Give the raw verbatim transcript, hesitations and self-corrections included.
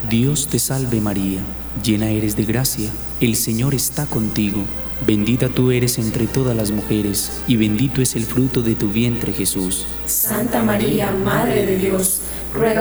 Dios te salve María, llena eres de gracia, el Señor está contigo. Bendita tú eres entre todas las mujeres, y bendito es el fruto de tu vientre Jesús. Santa María, Madre de Dios, ruega